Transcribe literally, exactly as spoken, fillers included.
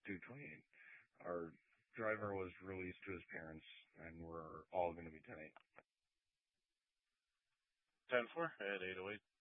two twenty-eight. Our driver was released to his parents, and we're all going to be ten eight. ten four at eight oh eight.